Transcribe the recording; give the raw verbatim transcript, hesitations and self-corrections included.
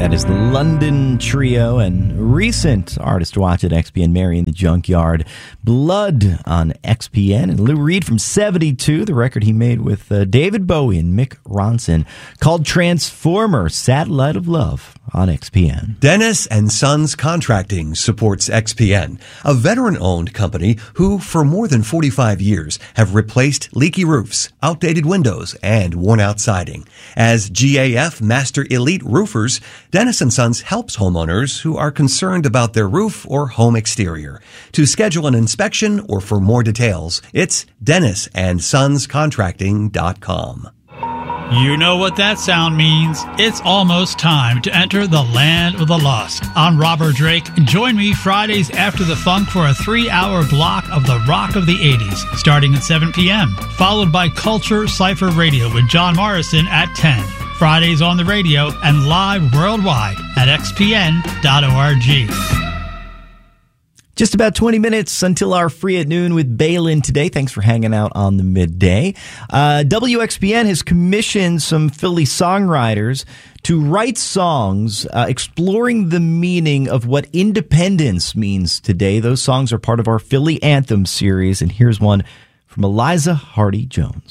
That is the London Trio, and recent artist to watch at X P N, Mary in the Junkyard. Blood on X P N. And Lou Reed from seventy-two, the record he made with uh, David Bowie and Mick Ronson, called Transformer, Satellite of Love on X P N. Dennis and Sons Contracting supports X P N, a veteran-owned company who, for more than forty-five years, have replaced leaky roofs, outdated windows, and worn-out siding. As G A F Master Elite Roofers, Dennis and Sons helps homeowners who are concerned about their roof or home exterior. To schedule an inspection or for more details, it's dennis and sons contracting dot com. You know what that sound means. It's almost time to enter the land of the lost. I'm Robert Drake. Join me Fridays after the funk for a three-hour block of the rock of the eighties, starting at seven p.m., followed by Culture Cypher Radio with John Morrison at ten. Fridays on the radio and live worldwide at x p n dot org. Just about twenty minutes until our Free at Noon with Balin today. Thanks for hanging out on the midday. Uh, W X B N has commissioned some Philly songwriters to write songs uh, exploring the meaning of what independence means today. Those songs are part of our Philly Anthem series, and here's one from Eliza Hardy Jones.